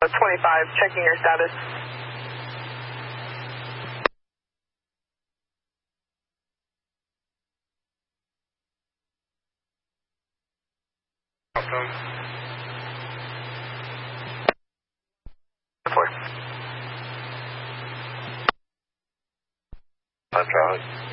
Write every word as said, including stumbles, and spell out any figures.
Alpha twenty-five, checking your status. Four. That's right.